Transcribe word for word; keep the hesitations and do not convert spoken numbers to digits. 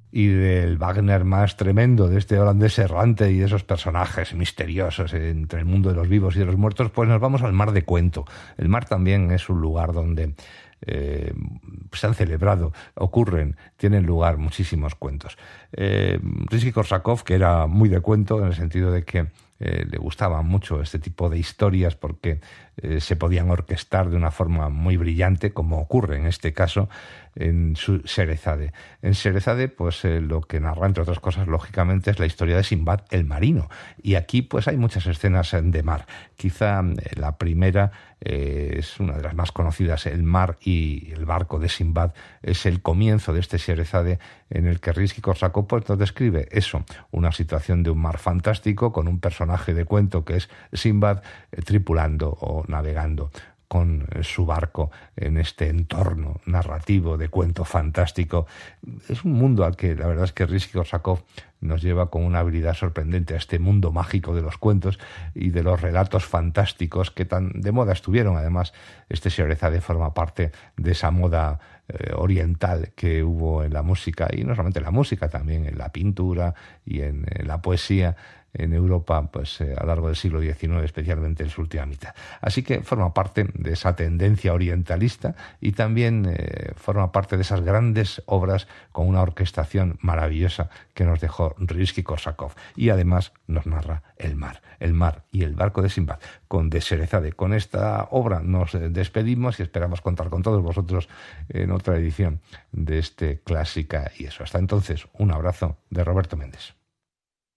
Y del Wagner más tremendo, de este holandés errante y de esos personajes misteriosos entre el mundo de los vivos y de los muertos, pues nos vamos al mar de cuento. El mar también es un lugar donde eh, se han celebrado, ocurren, tienen lugar muchísimos cuentos. Eh, Rimski-Kórsakov, que era muy de cuento en el sentido de que eh, le gustaba mucho este tipo de historias porque eh, se podían orquestar de una forma muy brillante, como ocurre en este caso en su Sherezade. En Sherezade, pues eh, lo que narra, entre otras cosas, lógicamente, es la historia de Simbad el marino. Y aquí, pues hay muchas escenas de mar. Quizá eh, la primera eh, es una de las más conocidas, el mar y el barco de Simbad. Es el comienzo de este Sherezade en el que Rimski-Kórsakov pues, nos describe eso, una situación de un mar fantástico con un personaje de cuento que es Simbad eh, tripulando o navegando con su barco en este entorno narrativo de cuento fantástico. Es un mundo al que la verdad es que Rimski-Kórsakov nos lleva con una habilidad sorprendente a este mundo mágico de los cuentos y de los relatos fantásticos que tan de moda estuvieron. Además, este Sherezade forma parte de esa moda eh, oriental que hubo en la música, y no solamente en la música, también en la pintura y en, en la poesía en Europa, pues eh, a lo largo del siglo diecinueve, especialmente en su última mitad. Así que forma parte de esa tendencia orientalista y también eh, forma parte de esas grandes obras con una orquestación maravillosa que nos dejó Rimski-Kórsakov. Y además nos narra el mar, el mar y el barco de Simbad con de Sherezade. Con esta obra nos despedimos y esperamos contar con todos vosotros en otra edición de este Clásica y eso. Hasta entonces, un abrazo de Roberto Méndez.